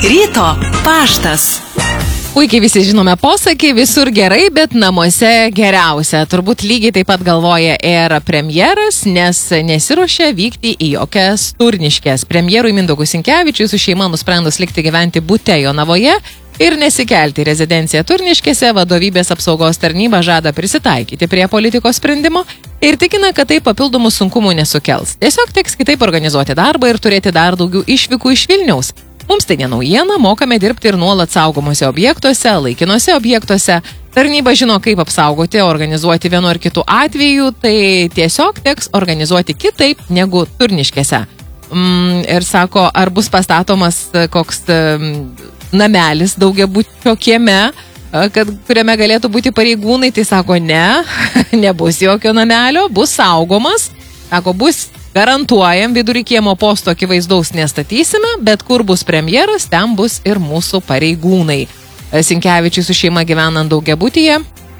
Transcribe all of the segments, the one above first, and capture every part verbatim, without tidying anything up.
Ryto paštas. Puikiai visi žinome posakį, visur gerai, bet namuose geriausia. Turbūt lygiai taip pat galvoja ir premjeras, nes nesiruošia vykti į jokias Turniškes. Premjerui Mindaugui Sinkevičiui su šeima nusprendus likti gyventi bute Jonavoje ir nesikelti į rezidenciją Turniškėse, vadovybės apsaugos tarnyba žada prisitaikyti prie politikos sprendimo ir tikina, kad tai papildomų sunkumų nesukels. Tiesiog teks kitaip organizuoti darbą ir turėti dar daugiau išvykų iš Vilniaus. Mums tai nenaujiena, mokame dirbti ir nuolat saugomuose objektuose, laikinuose objektuose. Tarnyba žino, kaip apsaugoti, organizuoti vienu ar kitu atveju, tai tiesiog teks organizuoti kitaip negu Turniškėse. Mm, ir sako, ar bus pastatomas koks mm, namelis daugiabučio kieme, kad, kuriame galėtų būti pareigūnai, tai sako, ne, nebus jokio namelio, bus saugomas, sako, bus garantuojam, vidury kiemo posto akivaizdaus nestatysime, bet kur bus premjeras, ten bus ir mūsų pareigūnai. Sinkevičiui su šeima gyvenant daugiabutyje,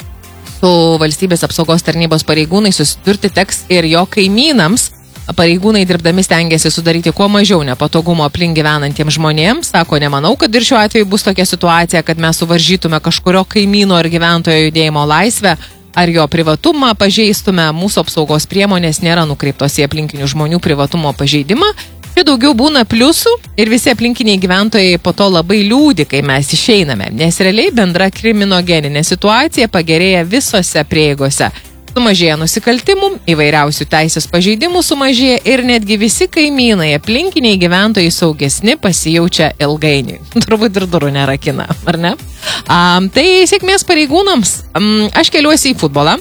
su valstybės apsaugos tarnybos pareigūnai susidurti teks ir jo kaimynams. Pareigūnai dirbdami stengiasi sudaryti kuo mažiau nepatogumo aplink gyvenantiems žmonėms. Sako, nemanau, kad ir šiuo atveju bus tokia situacija, kad mes suvaržytume kažkurio kaimyno ar gyventojo judėjimo laisvę, ar jo privatumą pažeistume. Mūsų apsaugos priemonės nėra nukreiptos į aplinkinių žmonių privatumo pažeidimą. Čia daugiau būna pliusų ir visi aplinkiniai gyventojai po to labai liūdi, kai mes išeiname, nes realiai bendra kriminogeninė situacija pagerėja visose prieigose. Sumažėja nusikaltimų, įvairiausių teisės pažeidimų sumažėja ir netgi visi kaimynai, aplinkiniai gyventojai saugesni pasijaučia ilgainiui. Turbūt ir durų nerakina, ar ne? Um, tai sėkmės pareigūnams. Um, aš keliuosi į futbolą.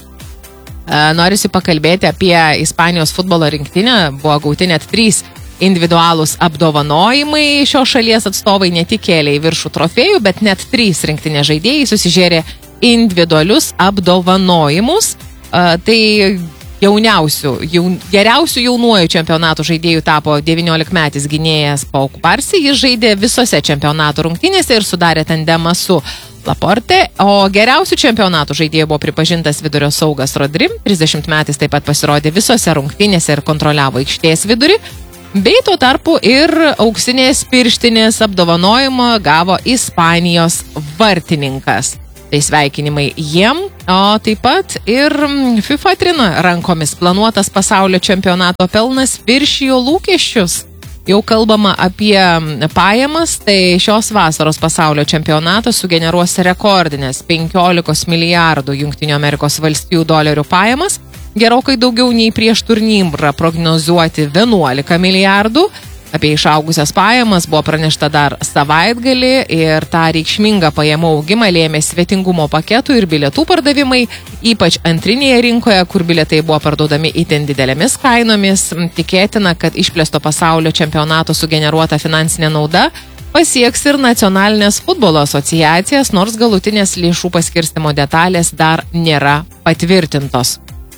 Uh, norisi pakalbėti apie Ispanijos futbolo rinktinę. Buvo gauti net trys individualūs apdovanojimai. Šios šalies atstovai ne tik kėlė į viršų trofėjų, bet net trys rinktinės žaidėjai susižėrė individualius apdovanojimus. Uh, tai jauniausių, jaun, geriausių jaunuojų čempionatų žaidėjų tapo devyniolikmetis gynėjas Pau Kubarsi. Jis žaidė visose čempionatų rungtynėse ir sudarė tandemą su Laporte, o geriausių čempionatų žaidėjų buvo pripažintas vidurio saugas Rodri. trisdešimtmetis taip pat pasirodė visose rungtynėse ir kontroliavo aikštės vidurį. Bei tuo tarpu ir auksinės pirštinės apdovanojimą gavo Ispanijos vartininkas. Tai sveikinimai jiem, o taip pat ir FIFA trina rankomis. Planuotas pasaulio čempionato pelnas viršijo lūkesčius. Jau kalbama apie pajamas, tai šios vasaros pasaulio čempionatas sugeneruos rekordinės penkiolikos milijardų Jungtinių Amerikos valstijų dolerių pajamas, gerokai daugiau nei prieš turnyrą prognozuoti vienuolika milijardų. Apie išaugusias pajamas buvo pranešta dar savaitgalį ir tą reikšmingą pajamų augimą lėmė svetingumo paketų ir bilietų pardavimai, ypač antrinėje rinkoje, kur bilietai buvo parduodami itin didelėmis kainomis. Tikėtina, kad išplėsto pasaulio čempionato sugeneruota finansinė nauda pasieks ir nacionalinės futbolo asociacijas, nors galutinės lėšų paskirstimo detalės dar nėra patvirtintos.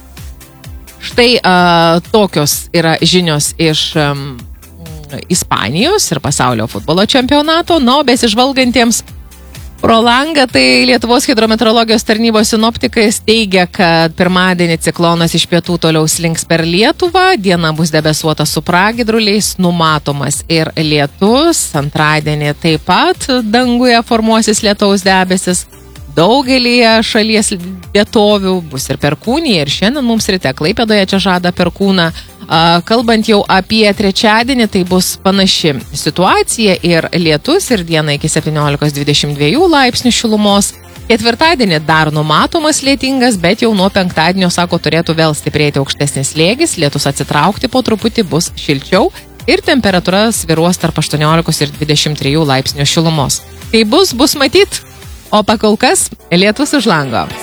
Štai uh, tokios yra žinios iš um, Ispanijos ir pasaulio futbolo čempionato. Na, o besižvalgantiems pro langą, tai Lietuvos hidrometeorologijos tarnybos sinoptikas teigia, kad pirmadienį ciklonas iš pietų toliau slinks per Lietuvą, diena bus debesuota su pragiedruliais, numatomas ir lietus, antradienį taip pat danguje formuosis lietaus debesis. Daugelyje šalies vietovių bus ir perkūnija ir šiandien mums ryte Klaipėdoje čia žada perkūną. Kalbant jau apie trečiadienį, tai bus panaši situacija ir lietus ir diena iki septyniolikos dvidešimt dviejų laipsnių šilumos. Ketvirtadienį dar numatomas lietingas, bet jau nuo penktadienio, sako, turėtų vėl stiprėti aukštesnis slėgis, lietus atsitraukti po truputį bus šilčiau ir temperatūra svyruos tarp aštuoniolikos ir dvidešimt trijų laipsnių šilumos. Kai bus, bus matyt. O pakol kas lietus už lango.